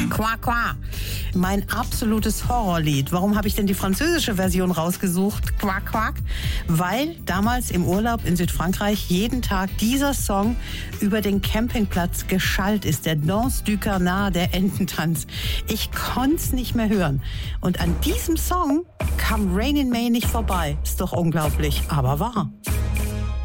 Qua Qua. Mein absolutes Horrorlied. Warum habe ich denn die französische Version rausgesucht? Quack, quack. Weil damals im Urlaub in Südfrankreich jeden Tag dieser Song über den Campingplatz geschallt ist. Der Danse du Canard, der Ententanz. Ich konnte es nicht mehr hören. Und an diesem Song kam Rain in May nicht vorbei. Ist doch unglaublich, aber wahr.